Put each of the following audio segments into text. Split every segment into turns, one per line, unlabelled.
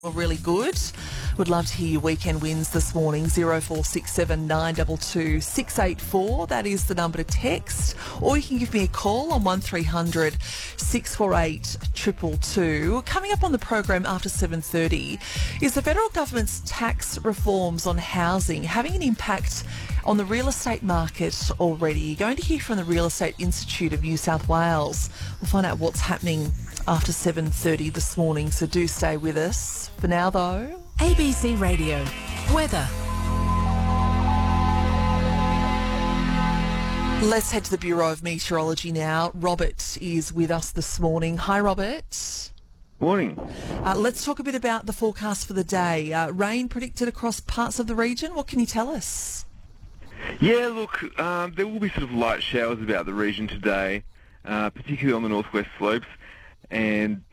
Well, really good. Would love to hear your weekend wins this morning. 0467 922 684. That is the number to text. Or you can give me a call on 1300 648 222. Coming up on the program after 7:30 is the federal government's tax reforms on housing having an impact on the real estate market already. You're going to hear from the Real Estate Institute of New South Wales. We'll find out what's happening after 7:30 this morning, so do stay with us. For now, though,
ABC Radio weather.
Let's head to the Bureau of Meteorology now. Robert is with us this morning. Hi, Robert.
Morning.
Let's talk a bit about the forecast for the day. Rain predicted across parts of the region. What can you tell us?
Yeah, look, there will be sort of light showers about the region today, particularly on the northwest slopes. And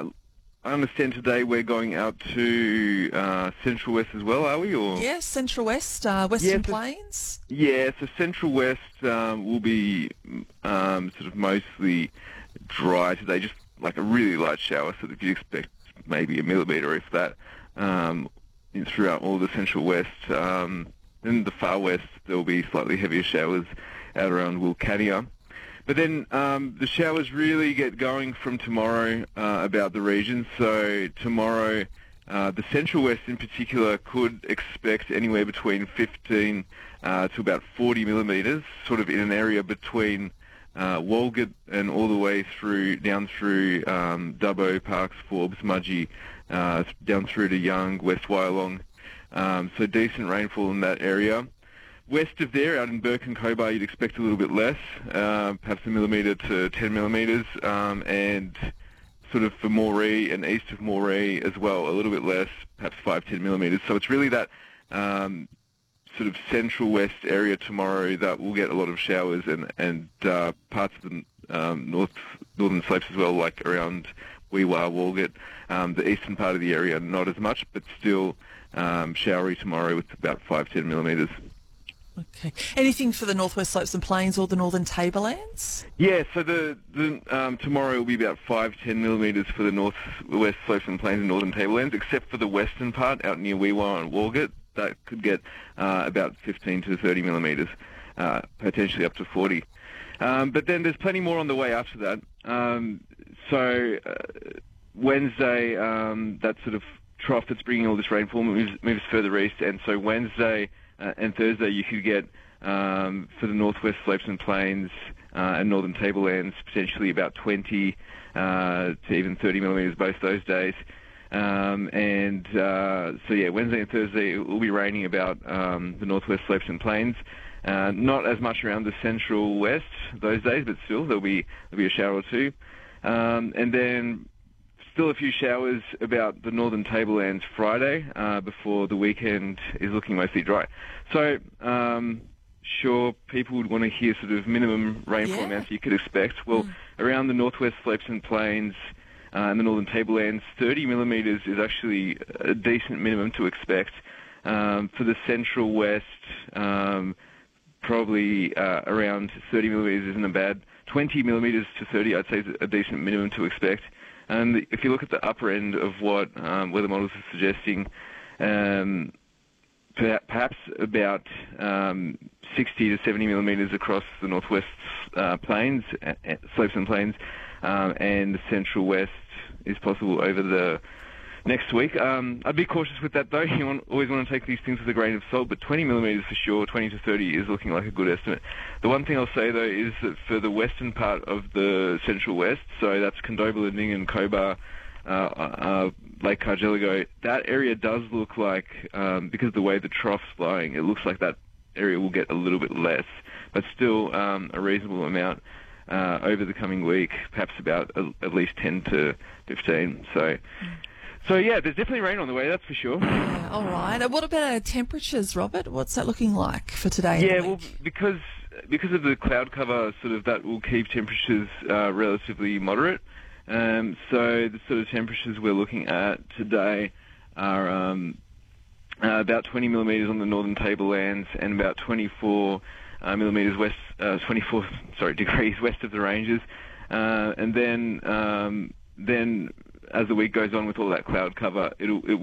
I understand today we're going out to Central West as well, are we? Or
Yes, Central West, Western Plains.
Yeah, so Central West will be sort of mostly dry today, just like a really light shower, so that you expect maybe a millimetre, if that, throughout all the Central West. In the far west, there will be slightly heavier showers out around Wilcannia. But then the showers really get going from tomorrow about the region. So tomorrow, the Central West in particular could expect anywhere between 15 to about 40 millimetres, sort of in an area between Walgett and all the way down through Dubbo, Parks, Forbes, Mudgee, down through to Young, West Wyalong. So decent rainfall in that area. West of there, out in Burke and Cobar, you'd expect a little bit less, perhaps a millimetre to 10 millimetres, and sort of for Moree and east of Moree as well, a little bit less, perhaps 5-10 millimetres. So it's really that sort of central west area tomorrow that will get a lot of showers, and parts of the northern slopes as well, like around Weewar, Walgett. The eastern part of the area, not as much, but still showery tomorrow with about 5-10 millimetres.
Okay. Anything for the northwest slopes and plains or the northern tablelands?
Yeah, so the tomorrow will be about 5-10 millimetres for the northwest slopes and plains and northern tablelands, except for the western part out near Weewar and Walgett. That could get about 15 to 30 millimetres, potentially up to 40. But then there's plenty more on the way after that. So Wednesday, that sort of trough that's bringing all this rainfall moves further east, and so Wednesday and Thursday you could get, for the northwest slopes and plains and northern tablelands, potentially about 20 to even 30 millimetres both those days. So yeah, Wednesday and Thursday it will be raining about the northwest slopes and plains. Not as much around the central west those days, but still there'll be a shower or two. And then still a few showers about the northern tablelands Friday before the weekend is looking mostly dry. So sure, people would want to hear sort of minimum rainfall amounts you could expect. Well, around the northwest slopes and plains and the northern tablelands, 30 millimetres is actually a decent minimum to expect. For the central west, probably around 30 millimetres isn't a bad. 20 millimetres to 30, I'd say, is a decent minimum to expect. And if you look at the upper end of what weather models are suggesting, perhaps about 60 to 70 millimetres across the northwest plains, slopes and plains, and the central west is possible over the next week. I'd be cautious with that, though. You always want to take these things with a grain of salt, but 20 millimetres for sure, 20 to 30 is looking like a good estimate. The one thing I'll say, though, is that for the western part of the central west, so that's Condobolin and Cobar, Lake Cargelligo, that area does look like, because of the way the trough's lying, it looks like that area will get a little bit less, but still a reasonable amount over the coming week, perhaps about at least 10 to 15. So yeah, there's definitely rain on the way, that's for sure.
Yeah, all right. And what about temperatures, Robert? What's that looking like for today?
Yeah, well, because of the cloud cover, sort of that will keep temperatures relatively moderate. So the sort of temperatures we're looking at today are about 20 millimetres on the northern tablelands and about 24 millimetres degrees west of the ranges. And then as the week goes on with all that cloud cover, it